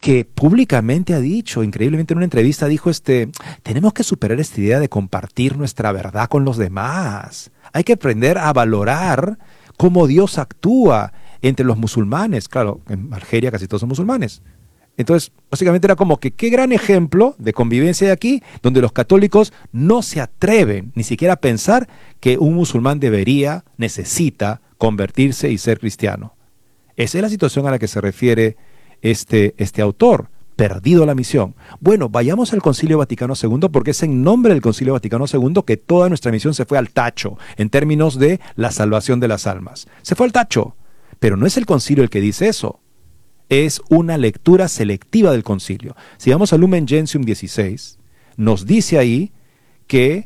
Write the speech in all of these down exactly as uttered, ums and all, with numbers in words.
que públicamente ha dicho, increíblemente en una entrevista dijo, este, tenemos que superar esta idea de compartir nuestra verdad con los demás. Hay que aprender a valorar cómo Dios actúa entre los musulmanes. Claro, en Algeria casi todos son musulmanes. Entonces, básicamente era como que qué gran ejemplo de convivencia de aquí, donde los católicos no se atreven ni siquiera a pensar que un musulmán debería, necesita convertirse y ser cristiano. Esa es la situación a la que se refiere este, este autor, perdido la misión. Bueno, vayamos al Concilio Vaticano segundo, porque es en nombre del Concilio Vaticano segundo que toda nuestra misión se fue al tacho, en términos de la salvación de las almas. Se fue al tacho, pero no es el concilio el que dice eso. Es una lectura selectiva del concilio. Si vamos al Lumen Gentium dieciséis, nos dice ahí que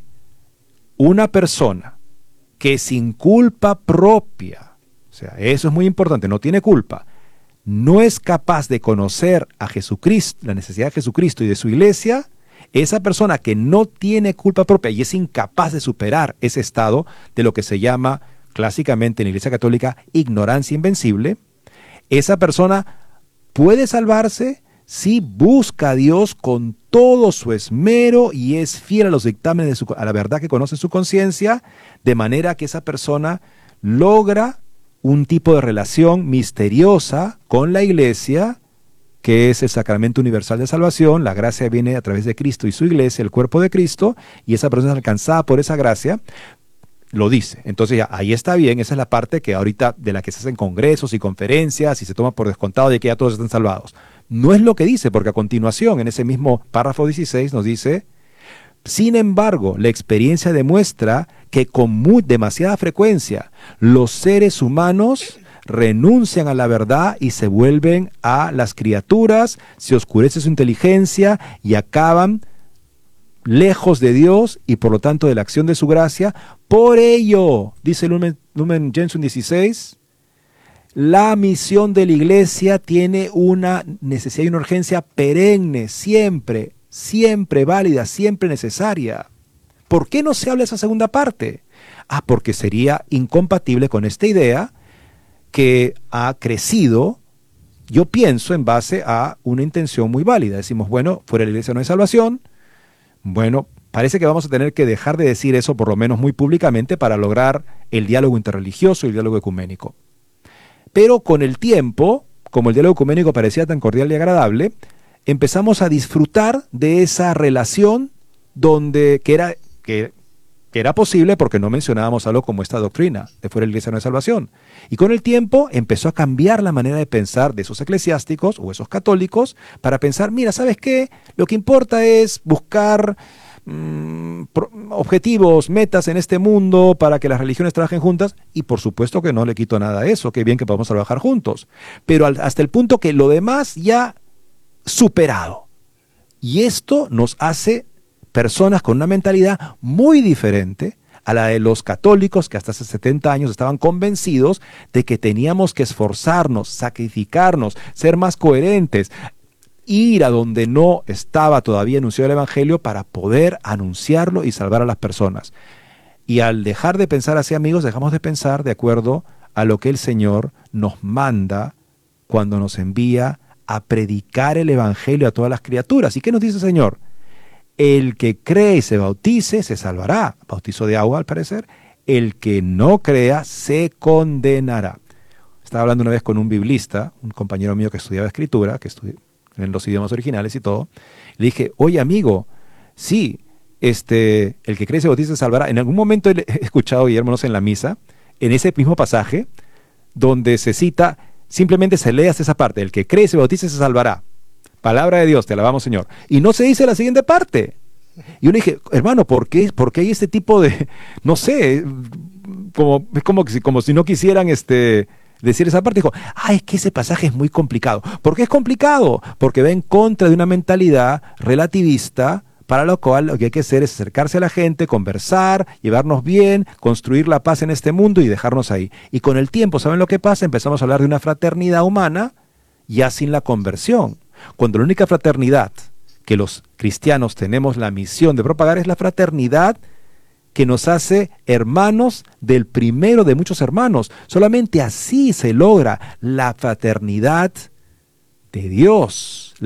una persona que sin culpa propia, o sea, eso es muy importante, no tiene culpa, no es capaz de conocer a Jesucristo, la necesidad de Jesucristo y de su iglesia, esa persona que no tiene culpa propia y es incapaz de superar ese estado de lo que se llama clásicamente en la Iglesia Católica ignorancia invencible, esa persona puede salvarse si busca a Dios con todo su esmero y es fiel a los dictámenes, de su, a la verdad que conoce su conciencia, de manera que esa persona logra un tipo de relación misteriosa con la iglesia, que es el sacramento universal de salvación. La gracia viene a través de Cristo y su iglesia, el cuerpo de Cristo, y esa persona es alcanzada por esa gracia, lo dice. Entonces ya, ahí está bien, esa es la parte que ahorita de la que se hacen congresos y conferencias y se toma por descontado de que ya todos están salvados. No es lo que dice, porque a continuación, en ese mismo párrafo dieciséis, nos dice: sin embargo, la experiencia demuestra que con muy, demasiada frecuencia los seres humanos renuncian a la verdad y se vuelven a las criaturas, se oscurece su inteligencia y acaban lejos de Dios y por lo tanto de la acción de su gracia. Por ello, dice Lumen, Lumen Gentium dieciséis, la misión de la iglesia tiene una necesidad y una urgencia perenne, siempre, siempre válida, siempre necesaria. ¿Por qué no se habla de esa segunda parte? Ah, porque sería incompatible con esta idea que ha crecido, yo pienso, en base a una intención muy válida. Decimos, bueno, fuera de la iglesia no hay salvación. Bueno, parece que vamos a tener que dejar de decir eso, por lo menos muy públicamente, para lograr el diálogo interreligioso y el diálogo ecuménico. Pero con el tiempo, como el diálogo ecuménico parecía tan cordial y agradable, empezamos a disfrutar de esa relación donde, que, era, que, que era posible porque no mencionábamos algo como esta doctrina de fuera de la iglesia no hay salvación. Y con el tiempo empezó a cambiar la manera de pensar de esos eclesiásticos o esos católicos para pensar, mira, ¿sabes qué? Lo que importa es buscar mmm, pro, objetivos, metas en este mundo para que las religiones trabajen juntas, y por supuesto que no le quito nada a eso, qué bien que podamos trabajar juntos, pero al, hasta el punto que lo demás ya superado. Y esto nos hace personas con una mentalidad muy diferente a la de los católicos que hasta hace setenta años estaban convencidos de que teníamos que esforzarnos, sacrificarnos, ser más coherentes, ir a donde no estaba todavía anunciado el Evangelio para poder anunciarlo y salvar a las personas. Y al dejar de pensar así, amigos, dejamos de pensar de acuerdo a lo que el Señor nos manda cuando nos envía a predicar el Evangelio a todas las criaturas. ¿Y qué nos dice el Señor? El que cree y se bautice se salvará. Bautizo de agua, al parecer. El que no crea se condenará. Estaba hablando una vez con un biblista, un compañero mío que estudiaba escritura, que estudió en los idiomas originales y todo. Le dije, oye amigo, sí, este, el que cree y se bautice se salvará. En algún momento he escuchado, Guillermo, no sé, en la misa, en ese mismo pasaje, donde se cita, simplemente se lee hasta esa parte, el que cree y se bautice se salvará. Palabra de Dios, te alabamos, Señor. Y no se dice la siguiente parte. Y yo le dije, hermano, ¿por qué, ¿por qué hay este tipo de, no sé, como, es como, como si no quisieran este, decir esa parte? Dijo, ah, es que ese pasaje es muy complicado. ¿Por qué es complicado? Porque va en contra de una mentalidad relativista, para lo cual lo que hay que hacer es acercarse a la gente, conversar, llevarnos bien, construir la paz en este mundo y dejarnos ahí. Y con el tiempo, ¿saben lo que pasa? Empezamos a hablar de una fraternidad humana ya sin la conversión. Cuando la única fraternidad que los cristianos tenemos la misión de propagar es la fraternidad que nos hace hermanos del primero de muchos hermanos. Solamente así se logra la fraternidad de Dios.